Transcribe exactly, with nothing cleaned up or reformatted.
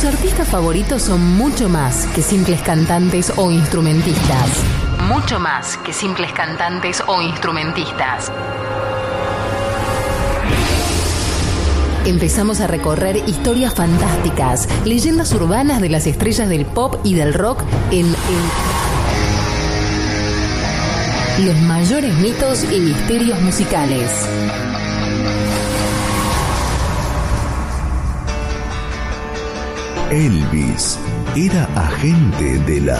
artistas favoritos son mucho más que simples cantantes o instrumentistas. Mucho más que simples cantantes o instrumentistas. Empezamos a recorrer historias fantásticas, leyendas urbanas de las estrellas del pop y del rock en, en los mayores mitos y misterios musicales. Elvis era agente de la